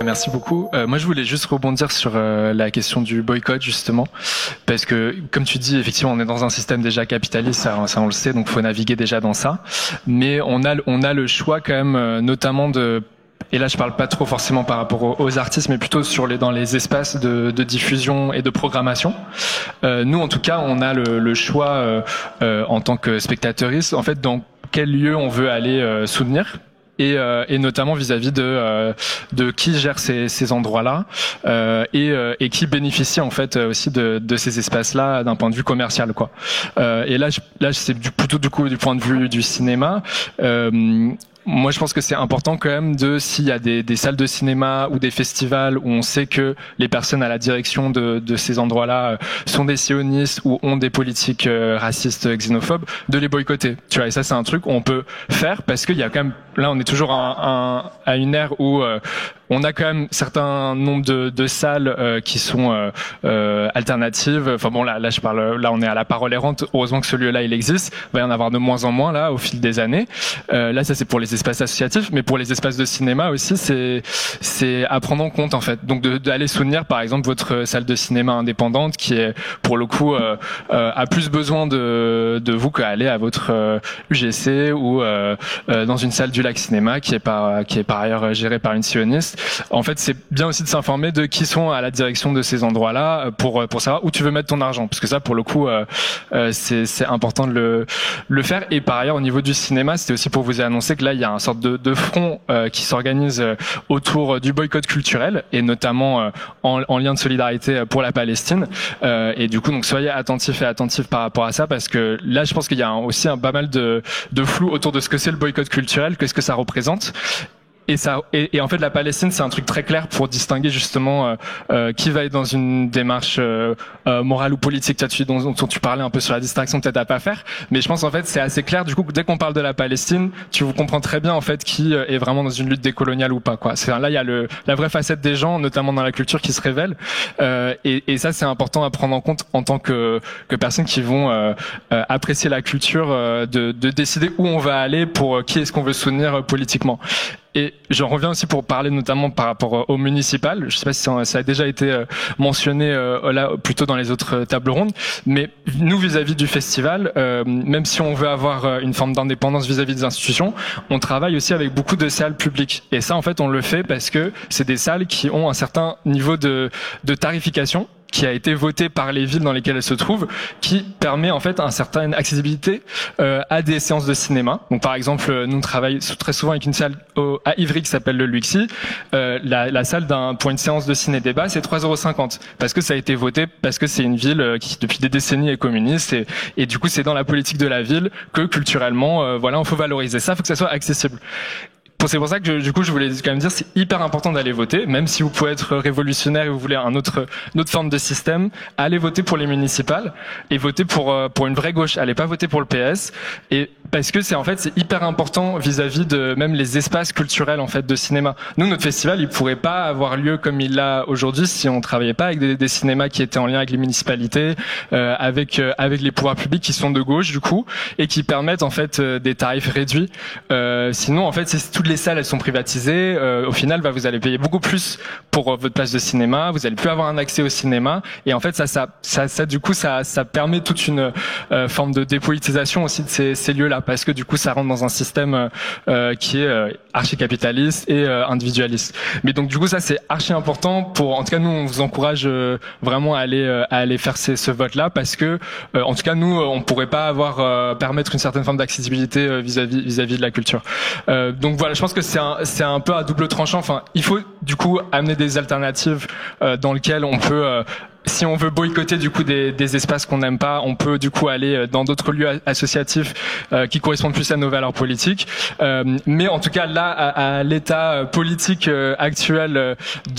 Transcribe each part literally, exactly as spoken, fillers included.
Merci beaucoup. Euh, moi, je voulais juste rebondir sur euh, la question du boycott, justement, parce que, comme tu dis, effectivement, on est dans un système déjà capitaliste, ça, ça on le sait, donc faut naviguer déjà dans ça. Mais on a, on a le choix quand même, euh, notamment de, et là je parle pas trop forcément par rapport aux, aux artistes, mais plutôt sur les, dans les espaces de, de diffusion et de programmation. Euh, nous, en tout cas, on a le, le choix euh, euh, en tant que spectateuriste, en fait, dans quel lieu on veut aller euh, soutenir. Et, euh, et notamment vis-à-vis de euh, de qui gère ces, ces endroits-là euh, et, euh, et qui bénéficie en fait aussi de, de ces espaces-là d'un point de vue commercial, quoi. Euh, et là, je, là, c'est du, plutôt du coup du point de vue du cinéma. Euh, Moi, je pense que c'est important quand même de, s'il y a des, des salles de cinéma ou des festivals où on sait que les personnes à la direction de, de ces endroits-là sont des sionistes ou ont des politiques racistes, xénophobes, de les boycotter. Tu vois, et ça, c'est un truc qu'on peut faire parce qu'il y a quand même, là, on est toujours à, à, à une ère où euh, on a quand même certains nombres de, de salles euh, qui sont euh, euh, alternatives. Enfin bon, là, là, je parle, là, on est à la Parole errante. Heureusement que ce lieu-là, il existe. Il va y en avoir de moins en moins là au fil des années. Euh, là, ça, c'est pour les espaces associatifs, mais pour les espaces de cinéma aussi, c'est c'est à prendre en compte en fait. Donc de d'aller soutenir par exemple votre salle de cinéma indépendante qui est pour le coup euh, euh, a plus besoin de de vous qu'aller à votre euh, U G C ou euh, euh, dans une salle du Lac Cinéma qui est par qui est par ailleurs gérée par une sioniste. En fait, c'est bien aussi de s'informer de qui sont à la direction de ces endroits-là pour pour savoir où tu veux mettre ton argent, parce que ça pour le coup euh, euh, c'est c'est important de le le faire. Et par ailleurs au niveau du cinéma, c'était aussi pour vous annoncer que là il y a un sorte de, de front euh, qui s'organise euh, autour du boycott culturel et notamment euh, en, en lien de solidarité pour la Palestine. Euh, et du coup, donc soyez attentifs et attentifs par rapport à ça, parce que là, je pense qu'il y a un, aussi un, pas mal de, de flou autour de ce que c'est le boycott culturel, qu'est-ce que ça représente. Et ça, et, et en fait, la Palestine, c'est un truc très clair pour distinguer justement euh, euh, qui va être dans une démarche euh, euh, morale ou politique. Tu dont, dont tu parlais un peu sur la distinction, peut-être à pas faire. Mais je pense en fait, c'est assez clair. Du coup, dès qu'on parle de la Palestine, tu vous comprends très bien en fait qui est vraiment dans une lutte décoloniale ou pas. Quoi. C'est là, il y a le, la vraie facette des gens, notamment dans la culture, qui se révèle. Euh, et, et ça, c'est important à prendre en compte en tant que que personnes qui vont euh, euh, apprécier la culture, euh, de, de décider où on va aller pour euh, qui est-ce qu'on veut soutenir euh, politiquement. Et j'en reviens aussi pour parler notamment par rapport au municipal. Je sais pas si ça a déjà été mentionné là plutôt dans les autres tables rondes, mais nous vis-à-vis du festival, euh, même si on veut avoir une forme d'indépendance vis-à-vis des institutions, on travaille aussi avec beaucoup de salles publiques. Et ça, en fait, on le fait parce que c'est des salles qui ont un certain niveau de, de tarification, qui a été voté par les villes dans lesquelles elles se trouvent, qui permet en fait une certaine accessibilité euh, à des séances de cinéma. Donc par exemple, nous on travaille très souvent avec une salle au, à Ivry qui s'appelle le Luxi. Euh, la, la salle d'un, pour une séance de ciné-débat, c'est trois euros cinquante, parce que ça a été voté, parce que c'est une ville qui depuis des décennies est communiste, et, et du coup c'est dans la politique de la ville que culturellement, euh, voilà, on faut valoriser ça, il faut que ça soit accessible. C'est pour ça que je, du coup je voulais quand même dire c'est hyper important d'aller voter, même si vous pouvez être révolutionnaire et vous voulez un autre, une autre forme de système, allez voter pour les municipales et voter pour pour une vraie gauche, allez pas voter pour le P S, et parce que c'est en fait c'est hyper important vis-à-vis de même les espaces culturels en fait de cinéma. Nous notre festival il pourrait pas avoir lieu comme il l'a aujourd'hui si on travaillait pas avec des, des cinémas qui étaient en lien avec les municipalités, euh, avec euh, avec les pouvoirs publics qui sont de gauche du coup et qui permettent en fait euh, des tarifs réduits. Euh, sinon en fait c'est toutes les les salles elles sont privatisées, euh, au final bah, vous allez payer beaucoup plus pour euh, votre place de cinéma, vous allez plus avoir un accès au cinéma, et en fait ça ça ça, ça du coup ça ça permet toute une euh, forme de dépolitisation aussi de ces, ces lieux-là, parce que du coup ça rentre dans un système euh, qui est euh, archi-capitaliste et euh, individualiste. Mais donc du coup ça c'est archi important pour, en tout cas nous on vous encourage euh, vraiment à aller euh, à aller faire ces, ce vote-là, parce que euh, en tout cas nous on pourrait pas avoir euh, permettre une certaine forme d'accessibilité euh, vis-à-vis vis-à-vis de la culture. Euh, donc voilà, je pense que c'est un, c'est un peu à double tranchant. Enfin, il faut du coup amener des alternatives euh, dans lesquelles on peut, euh, si on veut boycotter du coup des, des espaces qu'on n'aime pas, on peut du coup aller dans d'autres lieux associatifs euh, qui correspondent plus à nos valeurs politiques. Euh, mais en tout cas là, à, à l'état politique euh, actuel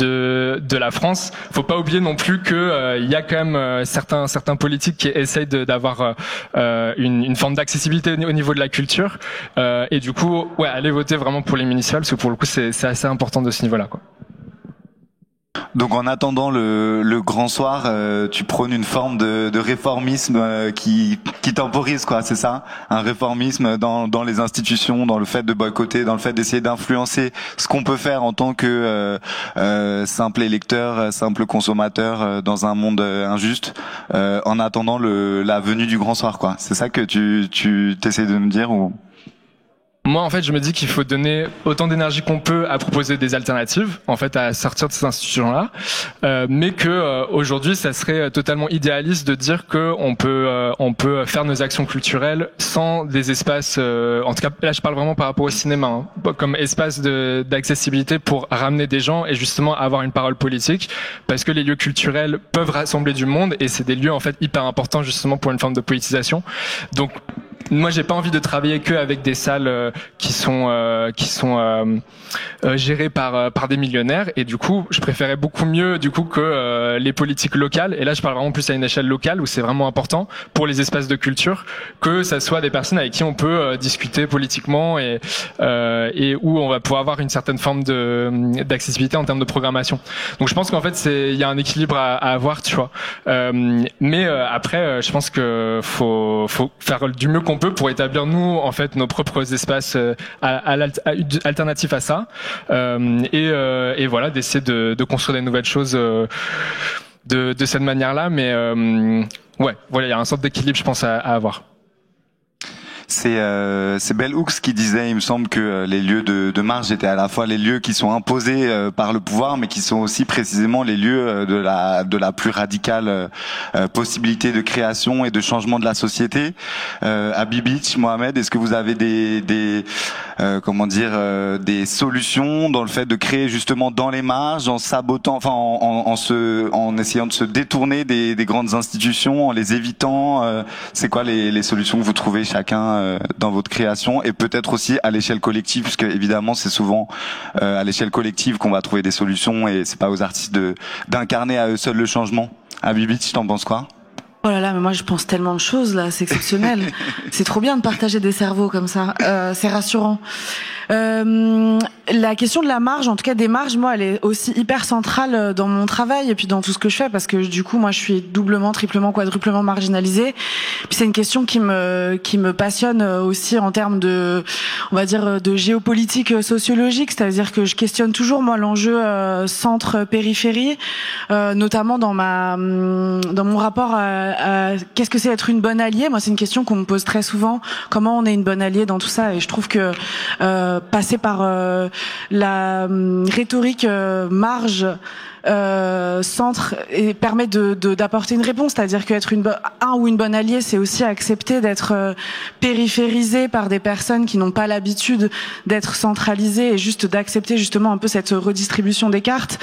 de de la France, faut pas oublier non plus que euh, il y a quand même euh, certains certains politiques qui essayent de, d'avoir euh, une, une forme d'accessibilité au niveau de la culture. Euh, et du coup, ouais, allez voter vraiment pour les municipales, parce que pour le coup, c'est, c'est assez important de ce niveau-là, quoi. Donc en attendant le, le grand soir, euh, tu prônes une forme de, de réformisme euh, qui, qui temporise, quoi, c'est ça? Un réformisme dans, dans les institutions, dans le fait de boycotter, dans le fait d'essayer d'influencer ce qu'on peut faire en tant que euh, euh, simple électeur, simple consommateur euh, dans un monde euh, injuste, euh, en attendant le, la venue du grand soir, quoi. C'est ça que tu, tu t'essaies de me dire ou... Moi, en fait, je me dis qu'il faut donner autant d'énergie qu'on peut à proposer des alternatives, en fait, à sortir de ces institutions-là, euh, mais que euh, aujourd'hui, ça serait totalement idéaliste de dire que on peut, euh, on peut faire nos actions culturelles sans des espaces. Euh, en tout cas, là, je parle vraiment par rapport au cinéma, hein, comme espace de, d'accessibilité pour ramener des gens et justement avoir une parole politique, parce que les lieux culturels peuvent rassembler du monde et c'est des lieux en fait hyper importants justement pour une forme de politisation. Donc moi, j'ai pas envie de travailler que avec des salles euh, qui sont euh, qui sont euh, euh, gérées par euh, par des millionnaires. Et du coup, je préférais beaucoup mieux du coup que euh, les politiques locales. Et là, je parle vraiment plus à une échelle locale où c'est vraiment important pour les espaces de culture que ça soit des personnes avec qui on peut euh, discuter politiquement et euh, et où on va pouvoir avoir une certaine forme de d'accessibilité en termes de programmation. Donc, je pense qu'en fait, c'est il y a un équilibre à, à avoir, tu vois. Euh, mais euh, après, euh, je pense que faut faut faire du mieux qu'on peut pour établir nous en fait nos propres espaces euh, à, à, à, alternatifs à ça euh, et, euh, et voilà d'essayer de, de construire des nouvelles choses euh, de, de cette manière-là, mais euh, ouais voilà il y a un sorte d'équilibre je pense à, à avoir. C'est euh, c'est Bell Hooks qui disait, il me semble, que euh, les lieux de, de marge étaient à la fois les lieux qui sont imposés euh, par le pouvoir, mais qui sont aussi précisément les lieux euh, de la de la plus radicale euh, possibilité de création et de changement de la société. Euh, à Bibich, Mohamed, est-ce que vous avez des des euh, comment dire euh, des solutions dans le fait de créer justement dans les marges, en sabotant, enfin en, en, en se en essayant de se détourner des, des grandes institutions, en les évitant euh, c'est quoi les, les solutions que vous trouvez chacun dans votre création, et peut-être aussi à l'échelle collective, puisque évidemment c'est souvent euh, à l'échelle collective qu'on va trouver des solutions et c'est pas aux artistes de d'incarner à eux seuls le changement. Abibit, t'en penses quoi? Oh là là, mais moi je pense tellement de choses là, c'est exceptionnel. C'est trop bien de partager des cerveaux comme ça, euh, c'est rassurant. Euh, la question de la marge, en tout cas des marges, moi elle est aussi hyper centrale dans mon travail et puis dans tout ce que je fais, parce que du coup moi je suis doublement, triplement, quadruplement marginalisée. Puis c'est une question qui me qui me passionne aussi en termes de, on va dire, de géopolitique sociologique, c'est-à-dire que je questionne toujours moi l'enjeu euh, centre-périphérie, euh, notamment dans ma dans mon rapport à Euh, qu'est-ce que c'est être une bonne alliée? Moi, c'est une question qu'on me pose très souvent. Comment on est une bonne alliée dans tout ça? Et je trouve que euh, passer par euh, la euh, rhétorique euh, marge euh, centre et permet de, de d'apporter une réponse, c'est-à-dire qu'être une un ou une bonne alliée, c'est aussi accepter d'être euh, périphérisé par des personnes qui n'ont pas l'habitude d'être centralisées et juste d'accepter justement un peu cette redistribution des cartes.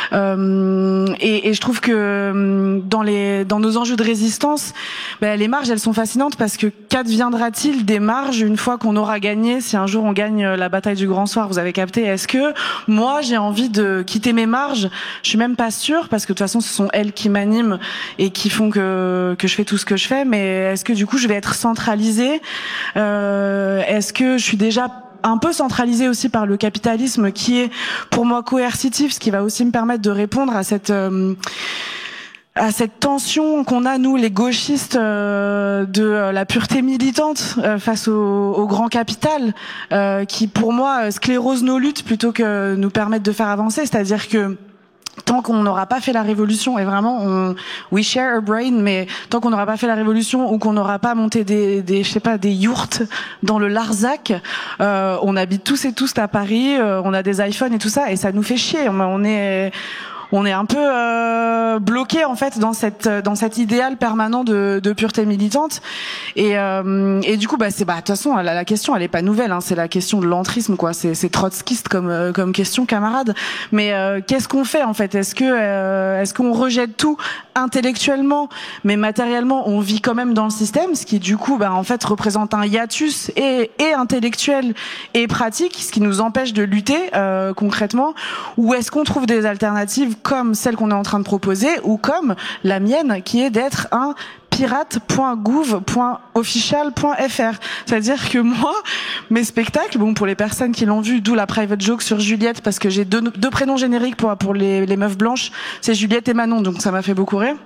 Euh, et, et je trouve que dans les dans nos enjeux de résistance, ben, les marges elles sont fascinantes parce que qu'adviendra-t-il des marges une fois qu'on aura gagné? Si un jour on gagne la bataille du Grand Soir, vous avez capté, est-ce que moi j'ai envie de quitter mes marges? Je suis même pas sûre, parce que de toute façon ce sont elles qui m'animent et qui font que que je fais tout ce que je fais. Mais est-ce que du coup je vais être centralisée? euh, Est-ce que je suis déjà un peu centralisée aussi par le capitalisme qui est pour moi coercitif, ce qui va aussi me permettre de répondre à cette euh, à cette tension qu'on a nous les gauchistes euh, de euh, la pureté militante euh, face au, au grand capital euh, qui pour moi sclérose nos luttes plutôt que nous permettre de faire avancer. C'est-à-dire que tant qu'on n'aura pas fait la révolution, et vraiment on we share a brain, mais tant qu'on n'aura pas fait la révolution ou qu'on n'aura pas monté des des je sais pas des yourtes dans le Larzac, euh, on habite tous et tous à Paris, euh, on a des iPhones et tout ça et ça nous fait chier. On, on est on est un peu euh, bloqué en fait dans cette dans cet idéal permanent de, de pureté militante et euh, et du coup bah c'est bah de toute façon la, la question elle est pas nouvelle, hein, c'est la question de l'entrisme quoi, c'est c'est trotskiste comme euh, comme question camarade. Mais euh, qu'est-ce qu'on fait en fait? Est-ce que euh, est-ce qu'on rejette tout intellectuellement, mais matériellement on vit quand même dans le système, ce qui du coup bah en fait représente un hiatus et et intellectuel et pratique, ce qui nous empêche de lutter euh, concrètement, ou est-ce qu'on trouve des alternatives comme celle qu'on est en train de proposer ou comme la mienne qui est d'être un pirate point gouv point official point f r. C'est-à-dire que moi, mes spectacles, bon, pour les personnes qui l'ont vu, d'où la private joke sur Juliette, parce que j'ai deux, deux prénoms génériques pour, pour les, les meufs blanches, c'est Juliette et Manon, donc ça m'a fait beaucoup rire.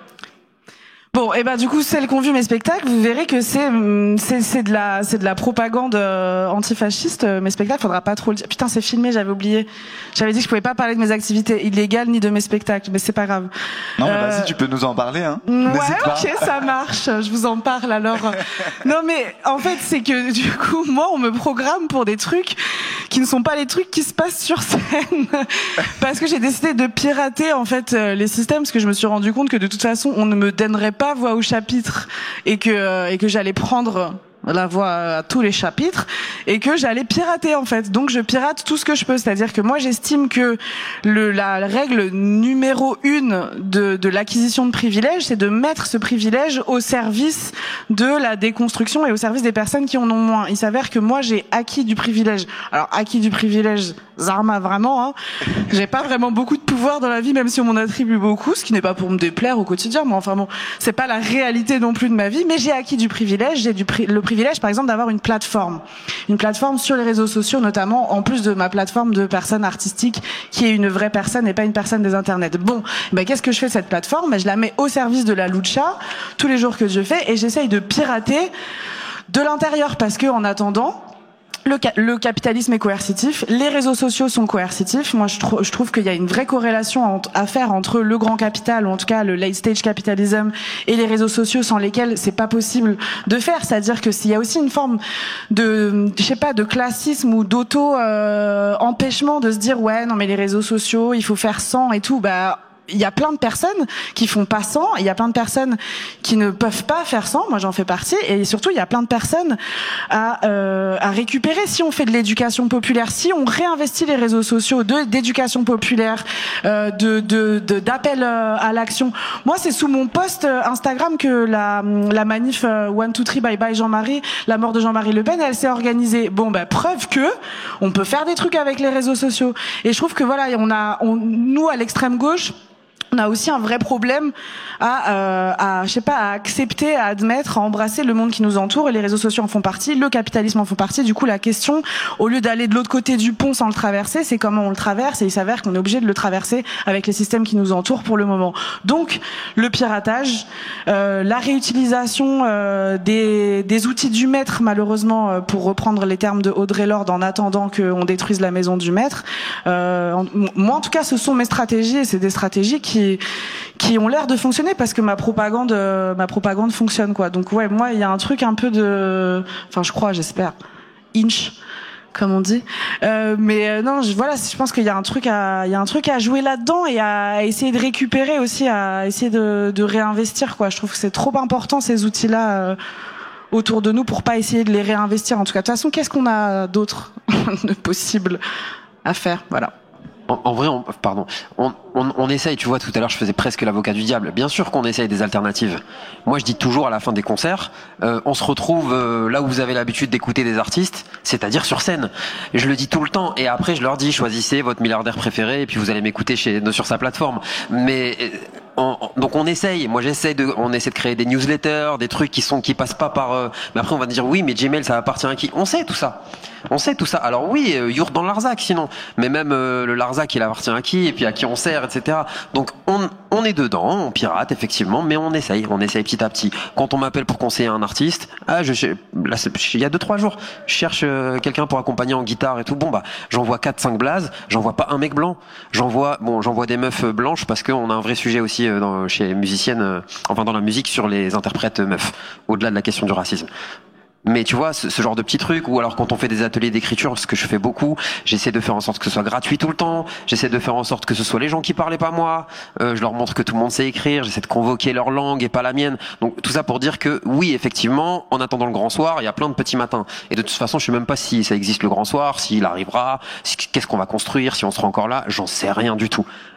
Bon, et ben du coup, celles qui ont vu mes spectacles, vous verrez que c'est c'est c'est de la c'est de la propagande euh, antifasciste. Mes spectacles, faudra pas trop le dire. Putain, c'est filmé, j'avais oublié. J'avais dit que je pouvais pas parler de mes activités illégales ni de mes spectacles, mais c'est pas grave. Non, mais euh... vas-y, tu peux nous en parler, hein. Ouais, ok, ça marche. Je vous en parle alors. Non, mais en fait, c'est que du coup, moi, on me programme pour des trucs qui ne sont pas les trucs qui se passent sur scène, parce que j'ai décidé de pirater en fait les systèmes, parce que je me suis rendu compte que de toute façon, on ne me donnerait pas voix au chapitre et que et que j'allais prendre la voix à tous les chapitres et que j'allais pirater en fait. Donc je pirate tout ce que je peux, c'est-à-dire que moi j'estime que le la règle numéro une de de l'acquisition de privilèges, c'est de mettre ce privilège au service de la déconstruction et au service des personnes qui en ont moins. Il s'avère que moi j'ai acquis du privilège. Alors acquis du privilège, Zarma vraiment, hein. J'ai pas vraiment beaucoup de pouvoir dans la vie, même si on m'en attribue beaucoup, ce qui n'est pas pour me déplaire au quotidien. Mais enfin bon, c'est pas la réalité non plus de ma vie. Mais j'ai acquis du privilège. J'ai du pri- le privilège, par exemple, d'avoir une plateforme, une plateforme sur les réseaux sociaux, notamment en plus de ma plateforme de personne artistique, qui est une vraie personne et pas une personne des internets. Bon, ben qu'est-ce que je fais de cette plateforme? Ben je la mets au service de la lucha tous les jours que je fais et j'essaye de pirater de l'intérieur parce que en attendant. Le, ca- le capitalisme est coercitif, les réseaux sociaux sont coercitifs. Moi, je, tr- je trouve qu'il y a une vraie corrélation en- à faire entre le grand capital, ou en tout cas le late stage capitalism, et les réseaux sociaux sans lesquels c'est pas possible de faire. C'est-à-dire que s'il y a aussi une forme de, je sais pas, de classisme ou d'auto euh, empêchement de se dire ouais non mais les réseaux sociaux, il faut faire sans et tout. Bah il y a plein de personnes qui font pas sans, il y a plein de personnes qui ne peuvent pas faire sans, moi j'en fais partie, et surtout il y a plein de personnes à, euh, à récupérer si on fait de l'éducation populaire, si on réinvestit les réseaux sociaux de d'éducation populaire, euh, de de de d'appel euh, à l'action. Moi c'est sous mon post Instagram que la la manif euh, one two three bye bye Jean-Marie, la mort de Jean-Marie Le Pen, elle s'est organisée. Bon bah preuve que on peut faire des trucs avec les réseaux sociaux. Et je trouve que voilà, on a on, nous à l'extrême gauche, on a aussi un vrai problème à, euh, à, je sais pas, à accepter, à admettre, à embrasser le monde qui nous entoure, et les réseaux sociaux en font partie, le capitalisme en font partie. Du coup, la question, au lieu d'aller de l'autre côté du pont sans le traverser, c'est comment on le traverse, et il s'avère qu'on est obligé de le traverser avec les systèmes qui nous entourent pour le moment. Donc, le piratage, euh, la réutilisation euh, des, des outils du maître, malheureusement, euh, pour reprendre les termes de Audre Lorde, en attendant qu'on détruise la maison du maître. Euh, en, moi, en tout cas, ce sont mes stratégies, et c'est des stratégies qui qui ont l'air de fonctionner parce que ma propagande euh, ma propagande fonctionne quoi. Donc ouais, moi il y a un truc un peu de, enfin je crois, j'espère, inch comme on dit, euh, mais euh, non je, voilà, je pense qu'il y a un truc à il y a un truc à jouer là-dedans et à essayer de récupérer aussi, à essayer de, de réinvestir quoi. Je trouve que c'est trop important ces outils là euh, autour de nous pour pas essayer de les réinvestir. En tout cas, de toute façon, qu'est-ce qu'on a d'autre de possible à faire? Voilà. En, en vrai, on, pardon, on, on, on essaye, tu vois, tout à l'heure je faisais presque l'avocat du diable. Bien sûr qu'on essaye des alternatives. Moi je dis toujours à la fin des concerts, euh, on se retrouve euh, là où vous avez l'habitude d'écouter des artistes, c'est-à-dire sur scène. Et je le dis tout le temps, et après je leur dis, choisissez votre milliardaire préféré et puis vous allez m'écouter chez, sur sa plateforme. Mais... On, donc on essaye, moi j'essaie de, on essaie de créer des newsletters, des trucs qui sont qui passent pas par. Euh, mais après on va dire oui, mais Gmail ça appartient à qui? On sait tout ça, on sait tout ça. Alors oui, euh, Yourt dans le Larzac sinon, mais même euh, le Larzac il appartient à qui et puis à qui on sert, et cetera. Donc on on est dedans, on pirate effectivement, mais on essaye, on essaye petit à petit. Quand on m'appelle pour conseiller un artiste, ah je là il y a deux trois jours, je cherche euh, quelqu'un pour accompagner en guitare et tout. Bon bah j'envoie quatre cinq blazes, j'envoie pas un mec blanc, j'envoie bon j'envoie des meufs blanches parce qu'on a un vrai sujet aussi dans, chez les musiciennes, euh, enfin dans la musique sur les interprètes meufs, au-delà de la question du racisme. Mais tu vois, ce, ce genre de petits trucs, ou alors quand on fait des ateliers d'écriture, ce que je fais beaucoup, j'essaie de faire en sorte que ce soit gratuit tout le temps, j'essaie de faire en sorte que ce soit les gens qui parlaient pas moi, euh, je leur montre que tout le monde sait écrire, j'essaie de convoquer leur langue et pas la mienne. Donc tout ça pour dire que oui, effectivement, en attendant le grand soir, il y a plein de petits matins. Et de toute façon, je sais même pas si ça existe le grand soir, s'il arrivera, si, qu'est-ce qu'on va construire, si on sera encore là, j'en sais rien du tout.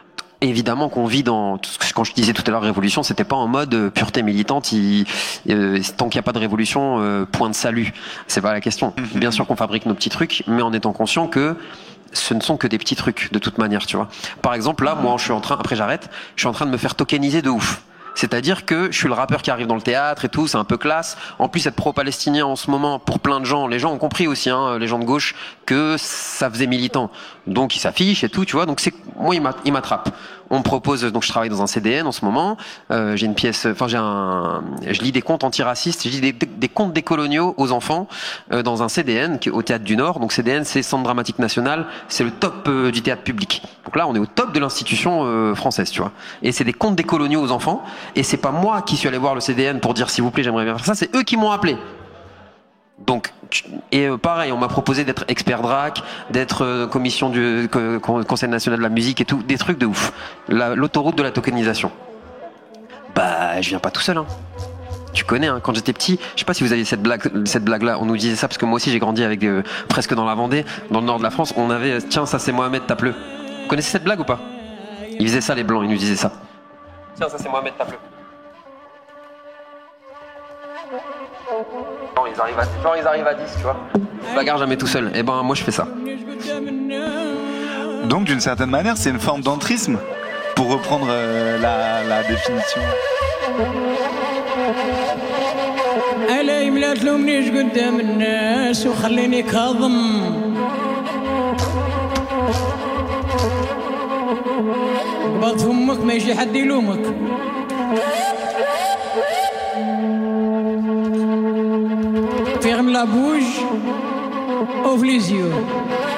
évidemment qu'on vit dans tout ce que, quand je disais tout à l'heure révolution, c'était pas en mode euh, pureté militante. Il, euh, tant qu'il n'y a pas de révolution, euh, point de salut. C'est pas la question. Bien sûr qu'on fabrique nos petits trucs, mais en étant conscient que ce ne sont que des petits trucs de toute manière, tu vois. Par exemple, là, moi, je suis en train, après j'arrête, je suis en train de me faire tokeniser de ouf. C'est-à-dire que je suis le rappeur qui arrive dans le théâtre et tout, c'est un peu classe. En plus, être pro-palestinien en ce moment, pour plein de gens, les gens ont compris aussi, hein, les gens de gauche, que ça faisait militant. Donc ils s'affichent et tout, tu vois. Donc c'est, moi, ils m'attrapent. On me propose, donc je travaille dans un C D N en ce moment. Euh, j'ai une pièce, enfin j'ai un, je lis des contes antiracistes, je lis des, des, des contes décoloniaux aux enfants euh, dans un C D N qui est au Théâtre du Nord. Donc C D N, c'est Centre Dramatique National, c'est le top euh, du théâtre public. Donc là, on est au top de l'institution euh, française, tu vois. Et c'est des contes décoloniaux aux enfants. Et c'est pas moi qui suis allé voir le C D N pour dire s'il vous plaît, j'aimerais bien faire ça. C'est eux qui m'ont appelé. Donc, et euh, pareil, on m'a proposé d'être expert drac, d'être euh, commission du euh, Conseil national de la musique et tout, des trucs de ouf. L'autoroute de la tokenisation. Bah, je viens pas tout seul, hein. Tu connais, hein, quand j'étais petit, je sais pas si vous aviez cette blague, cette blague-là, on nous disait ça parce que moi aussi j'ai grandi avec euh, presque dans la Vendée, dans le nord de la France, on avait, tiens, ça c'est Mohamed, tape-le. Vous connaissez cette blague ou pas? Ils faisaient ça, les blancs, ils nous disaient ça. Tiens, ça c'est Mohamed, tape-le. Genre ils, arrivent à, genre ils arrivent à dix, tu vois. Ils se bagarrent jamais tout seul. Et ben moi je fais ça. Donc d'une certaine manière, c'est une forme d'entrisme, pour reprendre euh, la, la définition. علي ما تلومنيش قدام الناس وخليني كاظم قبض فمك ما يجي حد يلومك ferme la bouche ouvre les yeux